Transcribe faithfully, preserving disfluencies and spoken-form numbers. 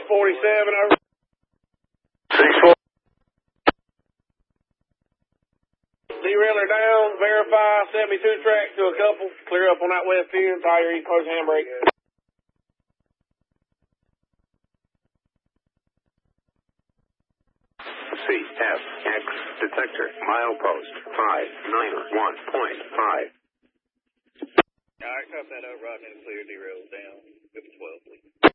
forty-seven, over. six four. Derailer down, verify, seventy-two track to a couple, clear up on that west end, tire east close handbrake. C F X detector, milepost five nine one point five. Alright, copy that over, right in the clear, derails down, fifty twelve, please.